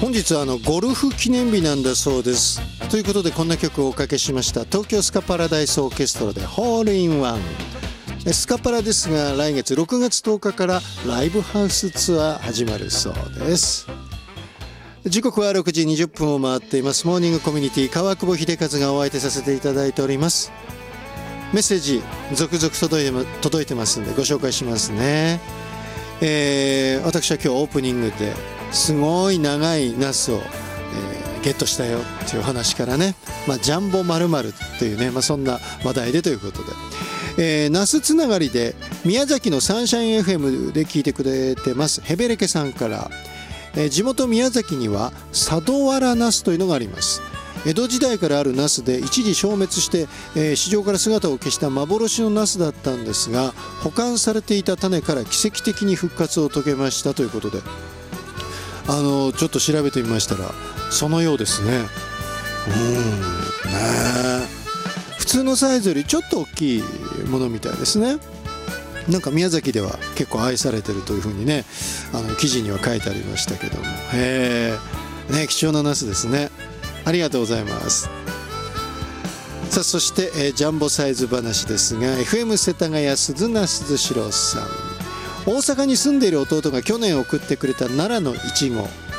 本日はゴルフ記念日なんだそうです。ということでこんな曲をおかけしました。東京スカパラダイスオーケストラでホールインワン。スカパラですが来月6月10日からライブハウスツアー始まるそうです。時刻は6時20分を回っています。モーニングコミュニティ川久保秀和がお相手させていただいております。メッセージ続々届いてますんでご紹介しますね。私は今日オープニングですごい長いナスを、ゲットしたよっていう話からね、ジャンボ〇〇というね、そんな話題でということで、ナスつながりで宮崎のサンシャイン FM で聞いてくれてますヘベレケさんから、地元宮崎には佐渡わらナスというのがあります。江戸時代からあるナスで一時消滅して、市場から姿を消した幻のナスだったんですが、保管されていた種から奇跡的に復活を遂げましたということで、ちょっと調べてみましたらそのようですね。普通のサイズよりちょっと大きいものみたいですね。なんか宮崎では結構愛されてるというふうにね、記事には書いてありましたけども、貴重なナスですね。ありがとうございます。さあそして、ジャンボサイズ話ですが FM 世田谷鈴名鈴代さん、大阪に住んでいる弟が去年送ってくれた奈良のいちご、